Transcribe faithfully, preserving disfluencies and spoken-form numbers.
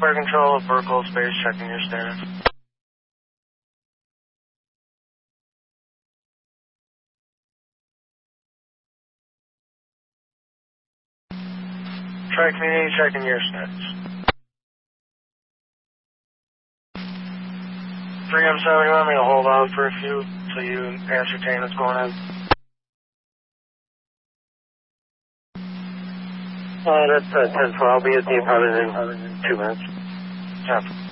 Fire Control, Burkle Space, checking your status. Tri-Community, checking your status. three M seven, you want me to hold on for a few so you ascertain what's going on? Uh, that's uh, ten twelve. I'll be at the apartment in two minutes. Yeah.